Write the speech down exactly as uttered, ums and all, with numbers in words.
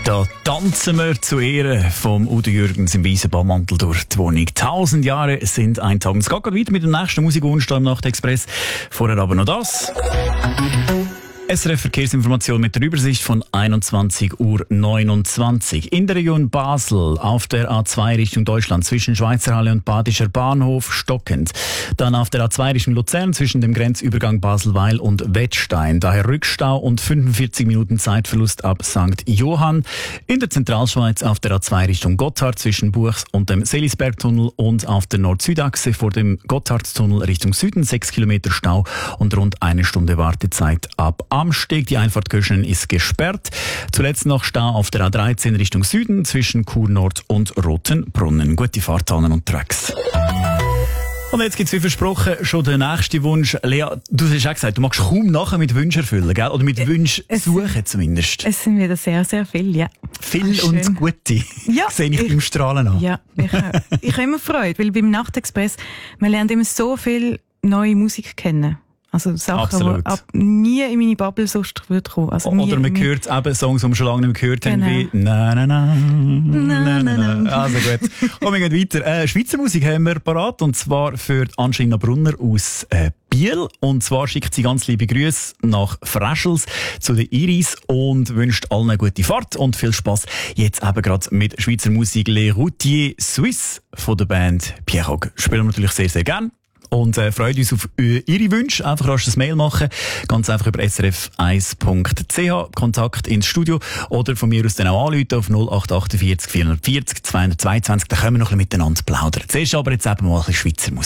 Da tanzen wir zu Ehren vom Udo Jürgens im weißen Baummantel durch die Wohnung. Tausend Jahre sind ein Tag. Es geht gerade weiter mit dem nächsten Musikwunsch im Nachtexpress. Vorher aber noch das. S R F Verkehrsinformation mit der Übersicht von einundzwanzig Uhr neunundzwanzig. In der Region Basel auf der A zwei Richtung Deutschland zwischen Schweizerhalle und Badischer Bahnhof stockend. Dann auf der A zwei Richtung Luzern zwischen dem Grenzübergang Baselweil und Wettstein. Daher Rückstau und fünfundvierzig Minuten Zeitverlust ab Sankt Johann. In der Zentralschweiz auf der A zwei Richtung Gotthard zwischen Buchs und dem Selisbergtunnel und auf der Nord-Süd-Achse vor dem Gotthardtunnel Richtung Süden sechs Kilometer Stau und rund eine Stunde Wartezeit ab Amsteg. Die Einfahrt Köschen ist gesperrt. Zuletzt noch Stau auf der A dreizehn Richtung Süden zwischen Chur Nord und Rotenbrunnen. Gute Fahrt allen unterwegs. Und jetzt gibt's wie versprochen schon den nächsten Wunsch. Lea, du hast auch gesagt, du magst kaum nachher mit Wünschen erfüllen, gell? Oder mit Wünschen suchen zumindest. Es sind wieder sehr, sehr viele, ja. Viel und schön. Gute. Ja, sehe ich, ich beim Strahlen an. Ja, ich, ich habe immer Freude, weil beim Nachtexpress, man lernt immer so viel neue Musik kennen. Also Sachen, Absolut. die ab nie in meine Bubble sonst würde kommen. Also Oder man hört eben Songs, die wir schon lange nicht mehr gehört genau. haben, wie «Na, na, na, na, na, na». Also gut. Und wir gehen weiter. Äh, Schweizer Musik haben wir parat, und zwar für Angelina Brunner aus äh, Biel. Und zwar schickt sie ganz liebe Grüße nach Freschels zu der Iris und wünscht allen eine gute Fahrt und viel Spass. Jetzt eben gerade mit Schweizer Musik «Les Routiers Suisses» von der Band Pierrot. Spielen wir natürlich sehr, sehr gerne. Und äh, freut uns auf äh, Ihre Wünsche. Einfach rasch ein Mail machen. Ganz einfach über s r f eins punkt c h. Kontakt ins Studio. Oder von mir aus dann auch anrufen auf null acht acht vier vierhundertvierzig zweihundertzweiundzwanzig. Da können wir noch ein bisschen miteinander plaudern. Zuerst aber jetzt eben mal ein bisschen Schweizer Musik.